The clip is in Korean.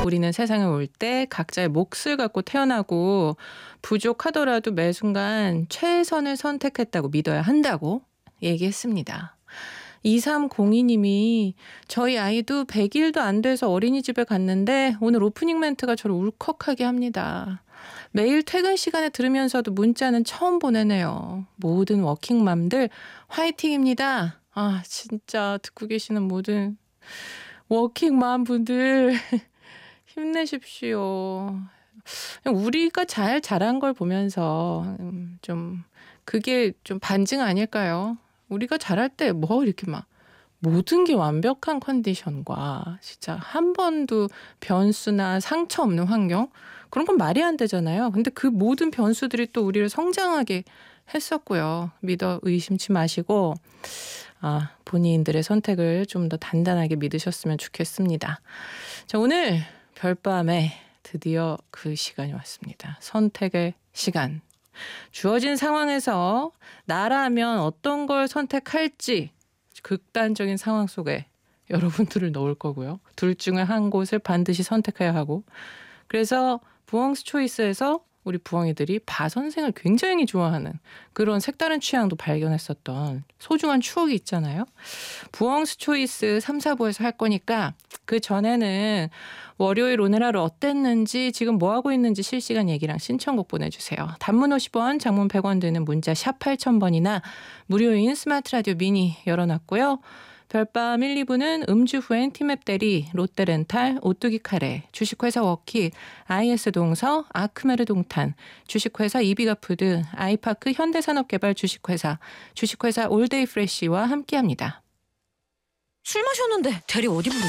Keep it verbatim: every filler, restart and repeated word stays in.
우리는 세상에 올 때 각자의 몫을 갖고 태어나고 부족하더라도 매 순간 최선을 선택했다고 믿어야 한다고 얘기했습니다. 이삼공이 님이 저희 아이도 백 일도 안 돼서 어린이집에 갔는데 오늘 오프닝 멘트가 저를 울컥하게 합니다. 매일 퇴근 시간에 들으면서도 문자는 처음 보내네요. 모든 워킹맘들 화이팅입니다. 아 진짜 듣고 계시는 모든 워킹맘 분들 힘내십시오. 우리가 잘 자란 걸 보면서 좀 그게 좀 반증 아닐까요? 우리가 자랄 때 뭐 이렇게 막 모든 게 완벽한 컨디션과 진짜 한 번도 변수나 상처 없는 환경 그런 건 말이 안 되잖아요. 근데 그 모든 변수들이 또 우리를 성장하게 했었고요. 믿어 의심치 마시고 아, 본인들의 선택을 좀 더 단단하게 믿으셨으면 좋겠습니다. 자, 오늘 별밤에 드디어 그 시간이 왔습니다. 선택의 시간. 주어진 상황에서 나라면 어떤 걸 선택할지 극단적인 상황 속에 여러분들을 넣을 거고요. 둘 중에 한 곳을 반드시 선택해야 하고 그래서 부엉스 초이스에서 우리 부엉이들이 바 선생을 굉장히 좋아하는 그런 색다른 취향도 발견했었던 소중한 추억이 있잖아요. 부엉스 초이스 삼, 사 부에서 할 거니까 그 전에는 월요일 오늘 하루 어땠는지 지금 뭐하고 있는지 실시간 얘기랑 신청곡 보내주세요. 단문 오십 원, 장문 백 원 드는 문자 샵 팔천 번이나 무료인 스마트 라디오 미니 열어놨고요. 별밤 일, 이 부는 음주 후엔 티맵 대리, 롯데렌탈, 오뚜기 카레, 주식회사 워킷, 아이에스 동서, 아크메르 동탄, 주식회사 이비가푸드, 아이파크 현대산업개발 주식회사, 주식회사 올데이 프레쉬와 함께합니다. 술 마셨는데 대리 어디 부르